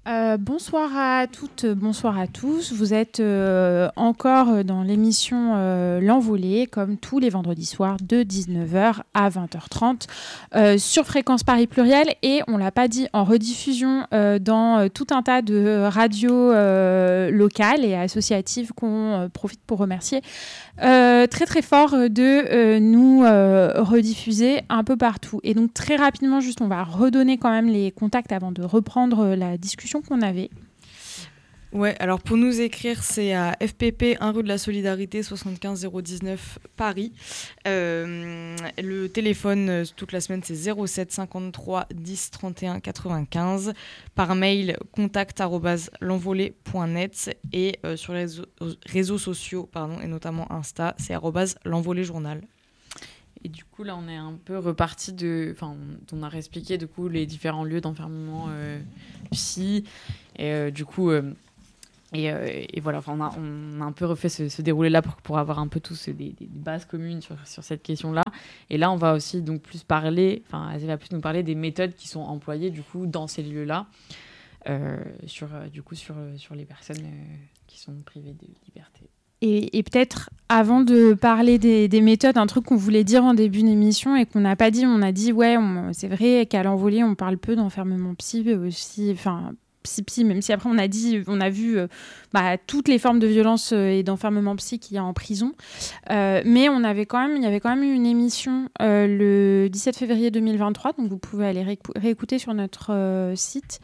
Bonsoir à toutes, bonsoir à tous. Vous êtes encore dans l'émission L'Envolée, comme tous les vendredis soirs de 19h à 20h30 sur Fréquence Paris Pluriel. Et on ne l'a pas dit, en rediffusion dans tout un tas de radios locales et associatives qu'on profite pour remercier très très fort de nous rediffuser un peu partout. Et donc très rapidement, juste on va redonner quand même les contacts avant de reprendre la discussion qu'on avait. Ouais, alors pour nous écrire, c'est à FPP 1 rue de la Solidarité 75 019 Paris. Le téléphone toute la semaine, c'est 07 53 10 31 95. Par mail, contact@l'envolée.net et sur les réseaux sociaux, et notamment Insta, c'est @l'envoléjournal. Et du coup, là, on est un peu reparti on a réexpliqué du coup les différents lieux d'enfermement psy. Et du coup, et voilà, on a un peu refait ce déroulé-là pour avoir un peu tous des bases communes sur cette question-là. Et là, on va aussi donc plus parler, elle va plus nous parler des méthodes qui sont employées du coup dans ces lieux-là, sur les personnes qui sont privées de liberté. Et peut-être, avant de parler des méthodes, un truc qu'on voulait dire en début d'émission et qu'on n'a pas dit, on a dit, c'est vrai qu'à l'Envolée, on parle peu d'enfermement psy aussi, psy, même si après on a vu toutes les formes de violence et d'enfermement psy qu'il y a en prison. Mais il y avait quand même eu une émission le 17 février 2023, donc vous pouvez aller réécouter sur notre site,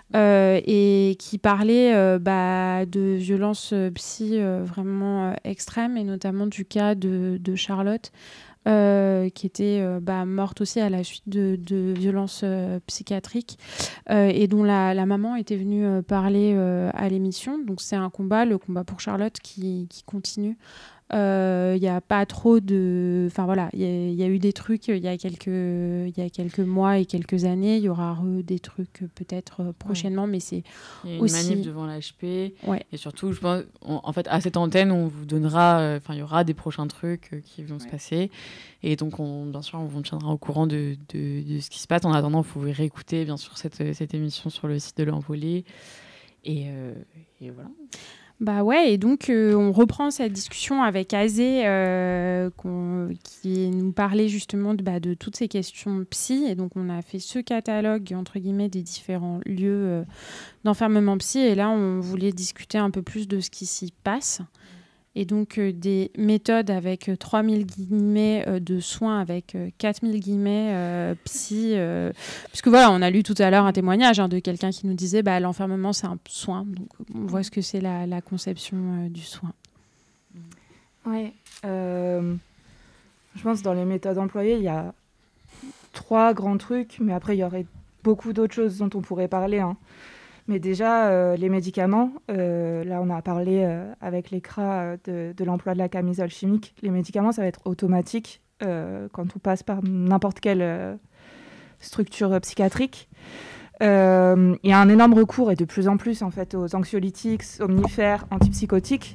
et qui parlait de violences psy vraiment extrêmes, et notamment du cas de Charlotte, qui était morte aussi à la suite de violences psychiatriques, et dont la maman était venue parler à l'émission. Donc c'est le combat pour Charlotte qui continue. Il n'y a pas trop de... il y a eu des trucs il y a quelques mois et quelques années. Il y aura des trucs peut-être prochainement, mais c'est il y a une aussi... manif devant l'HP. Ouais. Et surtout, je pense, en fait, à cette antenne, on vous donnera... il y aura des prochains trucs qui vont se passer. Et donc, bien sûr, on vous tiendra au courant de ce qui se passe. En attendant, vous pouvez réécouter, bien sûr, cette émission sur le site de l'Envolée. Et voilà. Et donc on reprend cette discussion avec Azé, qui nous parlait justement de toutes ces questions psy, et donc on a fait ce catalogue entre guillemets des différents lieux d'enfermement psy, et là on voulait discuter un peu plus de ce qui s'y passe, et donc des méthodes avec 3000 guillemets de soins, avec 4000 guillemets psy, puisque on a lu tout à l'heure un témoignage de quelqu'un qui nous disait l'enfermement c'est un soin, donc on voit ce que c'est la conception du soin. Ouais, je pense que dans les méthodes employées, il y a 3 grands trucs, mais après il y aurait beaucoup d'autres choses dont on pourrait parler, Mais déjà, les médicaments, là on a parlé avec l'ECRA de l'emploi de la camisole chimique. Les médicaments, ça va être automatique quand on passe par n'importe quelle structure psychiatrique. Il y a un énorme recours, et de plus en plus en fait, aux anxiolytiques, somnifères, antipsychotiques.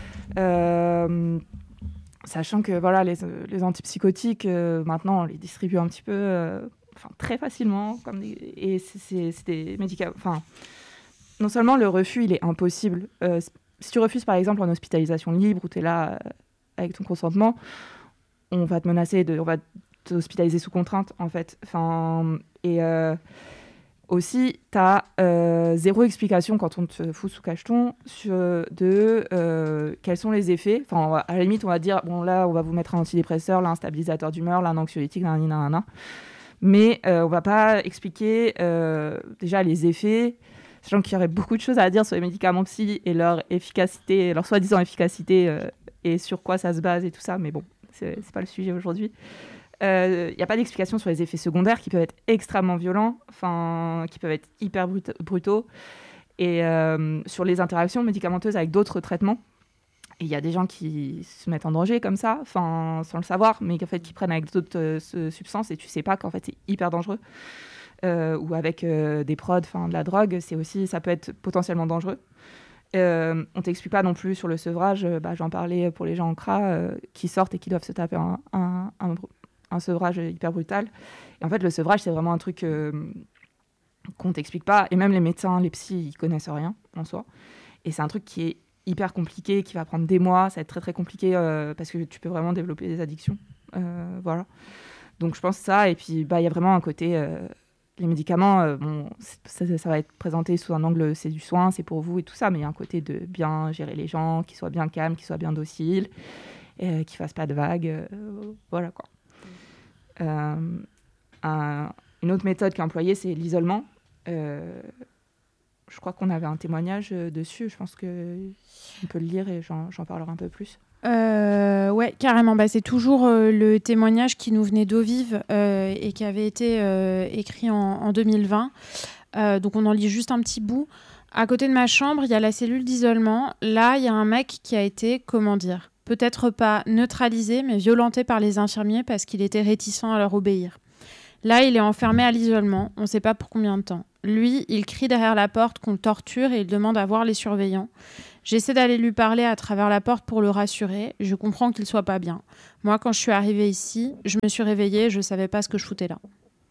Sachant que les antipsychotiques, maintenant on les distribue un petit peu... très facilement, et c'est des médicaments... non seulement le refus, il est impossible. Si tu refuses, par exemple, en hospitalisation libre, où tu es là avec ton consentement, on va te menacer, on va t'hospitaliser sous contrainte, en fait. Aussi, tu as zéro explication quand on te fout sous cacheton de quels sont les effets. À la limite, on va dire, là, on va vous mettre un antidépresseur, là, un stabilisateur d'humeur, là, un anxiolytique, nanana. Mais on va pas expliquer déjà les effets, sachant qu'il y aurait beaucoup de choses à dire sur les médicaments psy et leur efficacité, leur soi-disant efficacité, et sur quoi ça se base et tout ça. Mais bon, c'est pas le sujet aujourd'hui. Il n'y a pas d'explication sur les effets secondaires qui peuvent être extrêmement violents, qui peuvent être hyper brutaux, et sur les interactions médicamenteuses avec d'autres traitements. Et il y a des gens qui se mettent en danger comme ça, sans le savoir, mais en fait, qui prennent avec d'autres substances, et tu sais pas qu'en fait c'est hyper dangereux. Ou avec des prods, de la drogue, ça peut être potentiellement dangereux. On t'explique pas non plus sur le sevrage. J'en parlais pour les gens en CRA qui sortent et qui doivent se taper un sevrage hyper brutal. Et en fait, le sevrage, c'est vraiment un truc qu'on t'explique pas. Et même les médecins, les psys, ils connaissent rien en soi. Et c'est un truc qui est hyper compliqué, qui va prendre des mois. Ça va être très très compliqué parce que tu peux vraiment développer des addictions. Voilà. Donc je pense ça. Et puis il y a vraiment un côté... les médicaments, ça va être présenté sous un angle, c'est du soin, c'est pour vous et tout ça, mais il y a un côté de bien gérer les gens, qu'ils soient bien calmes, qu'ils soient bien dociles, qu'ils ne fassent pas de vagues. Voilà quoi. Une autre méthode qui est employée, c'est l'isolement. Je crois qu'on avait un témoignage dessus. Je pense qu'on peut le lire et j'en parlerai un peu plus. Ouais, carrément. C'est toujours le témoignage qui nous venait d'eau vive et qui avait été écrit en 2020. Donc on en lit juste un petit bout. À côté de ma chambre, il y a la cellule d'isolement. Là, il y a un mec qui a été, peut-être pas neutralisé, mais violenté par les infirmiers parce qu'il était réticent à leur obéir. Là, il est enfermé à l'isolement. On ne sait pas pour combien de temps. Lui, il crie derrière la porte qu'on le torture et il demande à voir les surveillants. J'essaie d'aller lui parler à travers la porte pour le rassurer. Je comprends qu'il soit pas bien. Moi, quand je suis arrivée ici, je me suis réveillée et je savais pas ce que je foutais là.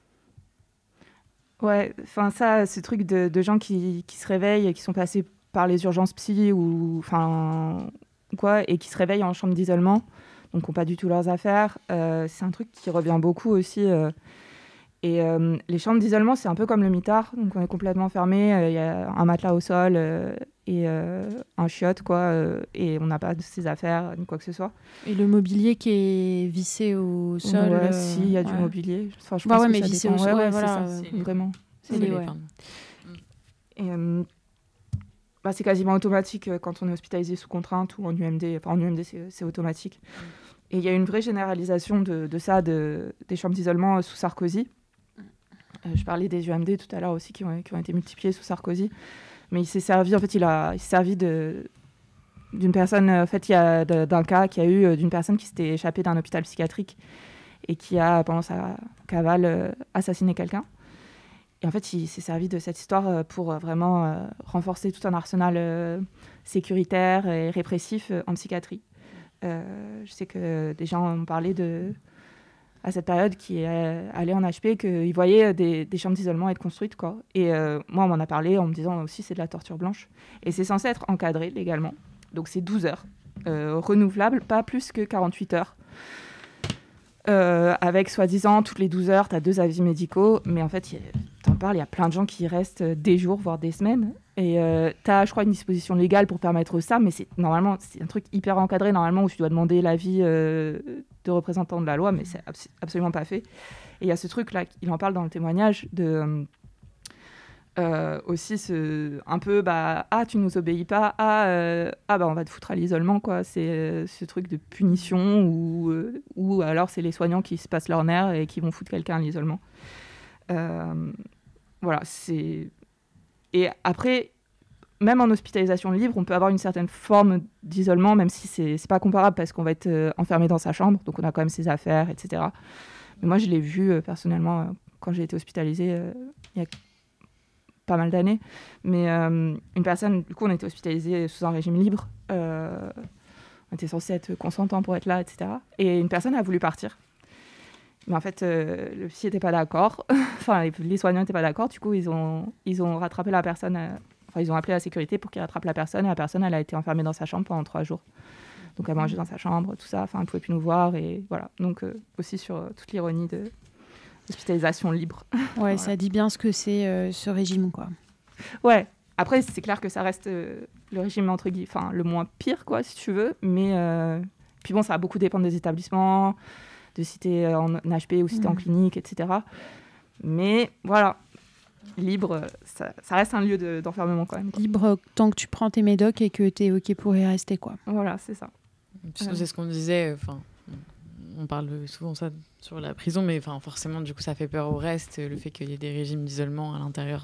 Ouais, enfin ça, ce truc de gens qui se réveillent et qui sont passés par les urgences psy ou quoi, et qui se réveillent en chambre d'isolement, donc qui n'ont pas du tout leurs affaires, c'est un truc qui revient beaucoup aussi. Et les chambres d'isolement, c'est un peu comme le mitard, donc on est complètement fermé, il y a un matelas au sol et un chiotte, quoi, et on n'a pas de ses affaires ni quoi que ce soit. Et le mobilier qui est vissé au sol. Ouais, si, il y a du mobilier. Enfin, je pense que mais ça vissé dépend. au sol, voilà, vraiment. Et c'est quasiment automatique quand on est hospitalisé sous contrainte ou en UMD. Enfin, en UMD, c'est automatique. Et il y a une vraie généralisation de ça, des chambres d'isolement sous Sarkozy. Je parlais des UMD tout à l'heure aussi qui ont été multipliés sous Sarkozy. Mais il s'est servi, en fait, il s'est servi d'une personne, en fait, il y a d'un cas qui a eu d'une personne qui s'était échappée d'un hôpital psychiatrique et qui a, pendant sa cavale, assassiné quelqu'un. Et en fait, il s'est servi de cette histoire pour vraiment renforcer tout un arsenal sécuritaire et répressif en psychiatrie. Je sais que des gens ont parlé à cette période qui est allé en HP, qu'ils voyaient des chambres d'isolement être construites, quoi. Et moi, on m'en a parlé en me disant aussi c'est de la torture blanche. Et c'est censé être encadré légalement. Donc c'est 12 heures, renouvelable, pas plus que 48 heures. Avec soi-disant, toutes les 12 heures, tu as 2 avis médicaux. Mais en fait, t'en parles, il y a plein de gens qui restent des jours, voire des semaines. Et tu as, je crois, une disposition légale pour permettre ça. Mais normalement, c'est un truc hyper encadré, normalement, où tu dois demander l'avis de représentants de la loi. Mais c'est absolument pas fait. Et il y a ce truc-là, il en parle dans le témoignage, de aussi un peu, tu nous obéis pas, on va te foutre à l'isolement, quoi. C'est ce truc de punition ou alors c'est les soignants qui se passent leur nerf et qui vont foutre quelqu'un à l'isolement. Voilà, c'est... Et après, même en hospitalisation libre, on peut avoir une certaine forme d'isolement, même si c'est pas comparable parce qu'on va être enfermé dans sa chambre, donc on a quand même ses affaires, etc. Mais moi, je l'ai vu personnellement quand j'ai été hospitalisée il y a pas mal d'années. Mais une personne, du coup, on était hospitalisé sous un régime libre. On était censé être consentant pour être là, etc. Et une personne a voulu partir. Mais en fait, le psy n'était pas d'accord. Enfin, les soignants n'étaient pas d'accord. Du coup, ils ont rattrapé la personne. Ils ont appelé la sécurité pour qu'ils rattrapent la personne. Et la personne, elle a été enfermée dans sa chambre pendant 3 jours. Donc, elle mangeait dans sa chambre, tout ça. Enfin, elle ne pouvait plus nous voir. Et voilà. Donc, aussi sur toute l'ironie de l'hospitalisation libre. Ouais, voilà. Ça dit bien ce que c'est ce régime, quoi. Ouais. Après, c'est clair que ça reste le régime, entre guillemets, le moins pire, quoi, si tu veux. Mais puis bon, ça va beaucoup dépendre des établissements, de si t'es en HP ou si t'es en clinique, etc. Mais voilà, libre, ça reste un lieu d'enfermement quand même, quoi. Libre tant que tu prends tes médocs et que t'es OK pour y rester, quoi. Voilà, c'est ça. C'est ce qu'on disait, on parle souvent ça sur la prison, mais forcément, du coup, ça fait peur au reste, le fait qu'il y ait des régimes d'isolement à l'intérieur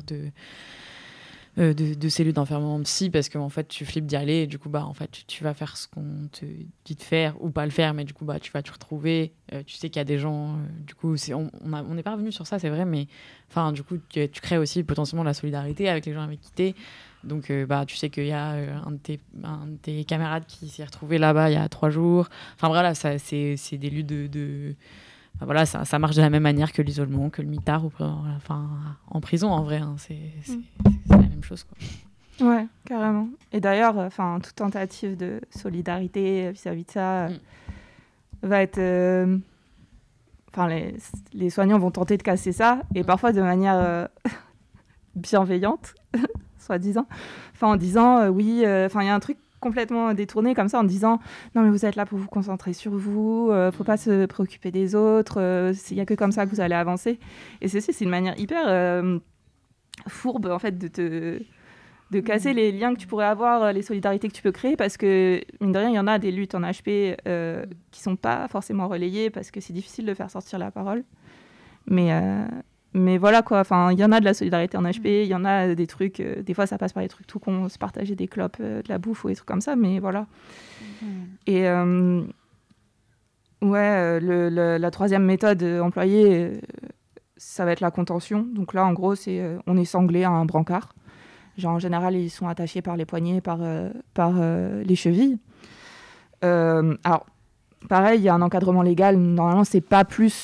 de cellules d'enfermement psy, parce qu'en fait tu flippes d'y aller et du coup en fait tu vas faire ce qu'on te dit de faire ou pas le faire, mais du coup tu vas te retrouver, tu sais qu'il y a des gens, du coup on n'est pas revenu sur ça, c'est vrai, mais du coup tu crées aussi potentiellement la solidarité avec les gens avec qui t'es, donc tu sais qu'il y a un de tes camarades qui s'est retrouvé là-bas il y a 3 jours, voilà, ça c'est des lieux voilà, ça marche de la même manière que l'isolement, que le mitard, enfin, en prison en vrai, hein, c'est la même chose, quoi. Ouais, carrément. Et d'ailleurs, toute tentative de solidarité vis-à-vis de ça va être... les soignants vont tenter de casser ça, et parfois de manière bienveillante, soi-disant. En disant, oui, il y a un truc complètement détourné comme ça, en disant non mais vous êtes là pour vous concentrer sur vous, faut pas se préoccuper des autres, il y a que comme ça que vous allez avancer. Et c'est une manière hyper fourbe en fait de casser les liens que tu pourrais avoir, les solidarités que tu peux créer, parce que mine de rien il y en a des luttes en HP qui sont pas forcément relayées parce que c'est difficile de faire sortir la parole, mais voilà quoi, il y en a de la solidarité en HP, il y en a des trucs, des fois ça passe par des trucs tout cons, se partager des clopes, de la bouffe ou des trucs comme ça, mais voilà. Et la troisième méthode employée, ça va être la contention. Donc là en gros on est sanglé à un brancard. Genre en général ils sont attachés par les poignets, par les chevilles. Alors pareil, il y a un encadrement légal. Normalement, c'est pas plus